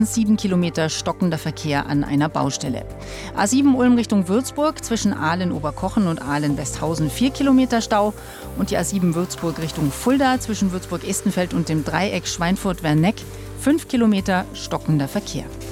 7 Kilometer stockender Verkehr an einer Baustelle. A7 Ulm Richtung Würzburg zwischen Aalen-Oberkochen und Aalen-Westhausen 4 Kilometer Stau. Und die A7 Würzburg Richtung Fulda zwischen Würzburg-Estenfeld und dem Dreieck Schweinfurt-Werneck 5 Kilometer stockender Verkehr.